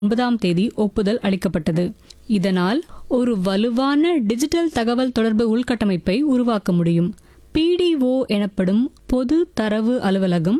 9ஆம் தேதி ஒப்புதல் அளிக்கப்பட்டது. இதனால் ஒரு வலுவான டிஜிட்டல் தகவல் தொடர்பு உள்கட்டமைப்பை உருவாக்க முடியும். PDO எனப்படும் பொது தரவு அலுவலகம்,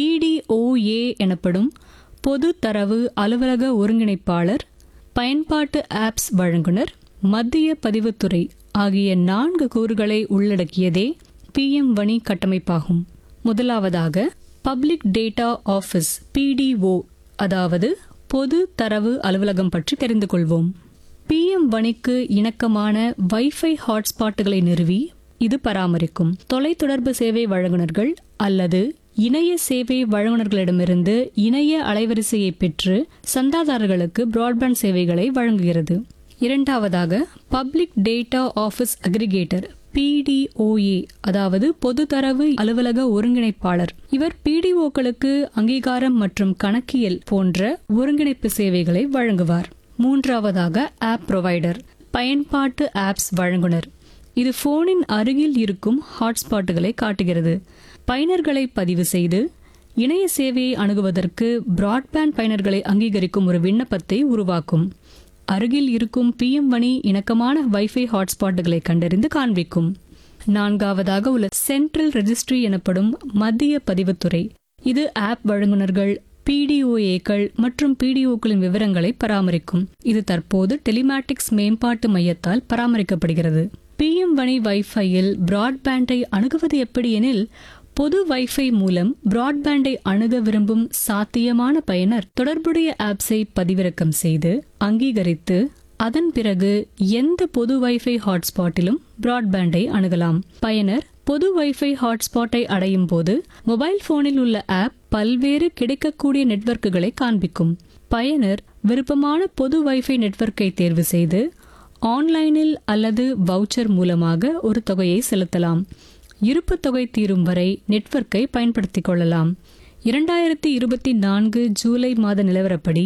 PDOA எனப்படும் பொது தரவு அலுவலக ஒருங்கிணைப்பாளர், பயன்பாட்டு ஆப்ஸ் வழங்குனர், மத்திய பதிவுத்துறை ஆகிய 4 கூறுகளை உள்ளடக்கியதே PM வணி கட்டமைப்பாகும். முதலாவதாக பப்ளிக் டேட்டா ஆஃபீஸ் PDO, அதாவது பொது தரவு அலுவலகம் பற்றி தெரிந்து கொள்வோம். PM வணிக்கு இணக்கமான வைஃபை ஹாட்ஸ்பாட்டுகளை நிறுவி இது பராமரிக்கும். தொலைத்தொடர்பு சேவை வழங்குனர்கள் அல்லது இணைய சேவை வழங்குனர்களிடமிருந்து இணைய அலைவரிசையை பெற்று சந்தாதாரர்களுக்கு பிராட்பேண்ட் சேவைகளை வழங்குகிறது. இரண்டாவதாக public data office aggregator PDOA, அதாவது பொது தரவு அலுவலக ஒருங்கிணைப்பாளர். இவர் PDOக்களுக்கு அங்கீகாரம் மற்றும் கணக்கியல் போன்ற ஒருங்கிணைப்பு சேவைகளை வழங்குவார். மூன்றாவதாக ஆப் புரோவைடர், பயன்பாட்டு ஆப்ஸ் வழங்குனர். இது போனின் அருகில் இருக்கும் ஹாட்ஸ்பாட்டுகளை காட்டுகிறது. பயனர்களை பதிவு செய்து இணைய சேவையை அணுகுவதற்கு பிராட்பேண்ட் பயனர்களை அங்கீகரிக்கும் ஒரு விண்ணப்பத்தை உருவாக்கும். அருகில் இருக்கும் PM வணி இணக்கமான வைஃபை ஹாட்ஸ்பாட்டுகளை கண்டறிந்து காண்பிக்கும். நான்காவதாக உள்ள சென்ட்ரல் ரெஜிஸ்ட்ரி எனப்படும் மத்திய பதிவுத்துறை. இது ஆப் வழங்குனர்கள், PDOAக்கள் மற்றும் PDOக்களின் விவரங்களை பராமரிக்கும். இது தற்போது டெலிமேட்டிக்ஸ் மேம்பாட்டு மையத்தால் பராமரிக்கப்படுகிறது. PM வணி வைஃபையில் பிராட்பேண்டை அணுகுவது எப்படி எனில், பொது வைஃபை மூலம் பிராட்பேண்டை அணுக விரும்பும் சாத்தியமான பயனர் தொடர்புடைய ஆப்ஸை பதிவிறக்கம் செய்து அங்கீகரித்து அதன் பிறகு எந்த பொது வைஃபை ஹாட்ஸ்பாட்டிலும் பிராட்பேண்டை அணுகலாம். பயனர் பொது வைஃபை ஹாட்ஸ்பாட்டை அடையும் போது மொபைல் போனில் உள்ள ஆப் பல்வேறு கிடைக்கக்கூடிய நெட்வொர்க்குகளை காண்பிக்கும். பயனர் விருப்பமான பொது வைஃபை நெட்வொர்க்கை தேர்வு செய்து ஆன்லைனில் அல்லது வவுச்சர் மூலமாக ஒரு தொகையை செலுத்தலாம். இருப்பு தொகை தீரும் வரை நெட்வொர்க்கை பயன்படுத்திக் கொள்ளலாம். 2024 ஜூலை மாத நிலவரப்படி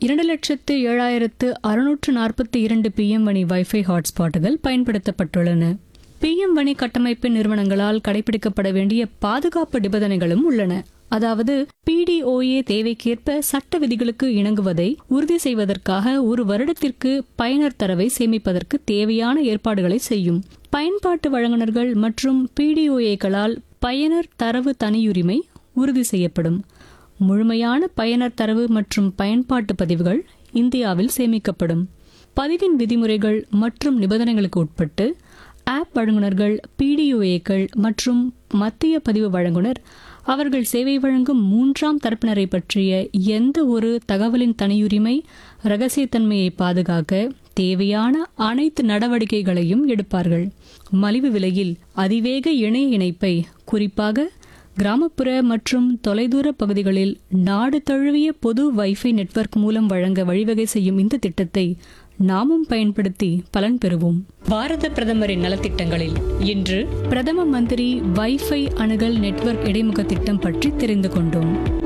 2,07,642 PM வணி வைஃபை ஹாட்ஸ்பாட்டுகள் பயன்படுத்தப்பட்டுள்ளன. PM வணி கட்டமைப்பு நிறுவனங்களால் கடைபிடிக்கப்பட வேண்டிய பாதுகாப்பு நிபந்தனைகளும் உள்ளன. அதாவது PDOA தேவைக்கேற்ப சட்ட விதிகளுக்கு இணங்குவதை உறுதி செய்வதற்காக ஒரு வருடத்திற்கு பயனர் தரவை சேமிப்பதற்கு தேவையான ஏற்பாடுகளை செய்யும். பயன்பாட்டு வழங்குனர்கள் மற்றும் PDOAக்களால் பயனர் தரவு தனியுரிமை உறுதி செய்யப்படும். முழுமையான பயனர் தரவு மற்றும் பயன்பாட்டு பதிவுகள் இந்தியாவில் சேமிக்கப்படும். பதிவின் விதிமுறைகள் மற்றும் நிபந்தனைகளுக்கு உட்பட்டு ஆப் வழங்குனர்கள், PDOAக்கள் மற்றும் மத்திய பதிவு வழங்குனர் அவர்கள் சேவை வழங்கும் 3ஆம் தரப்பினரை பற்றிய எந்த ஒரு தகவலின் தனியுரிமை, இரகசியத்தன்மையை பாதுகாக்க தேவையான அனைத்து நடவடிக்கைகளையும் எடுப்பார்கள். மலிவு விலையில் அதிவேக இணைய இணைப்பை குறிப்பாக கிராமப்புற மற்றும் தொலைதூர பகுதிகளில் நாடு தழுவிய பொது வைஃபை நெட்வொர்க் மூலம் வழங்க வழிவகை செய்யும் இந்த திட்டத்தை நாமும் பயன்படுத்தி பலன் பெறுவோம். பாரத பிரதமரின் நலத்திட்டங்களில் இன்று பிரதம மந்திரி வைஃபை அணுகல் நெட்வொர்க் இடைமுக திட்டம் பற்றி தெரிந்து கொண்டோம்.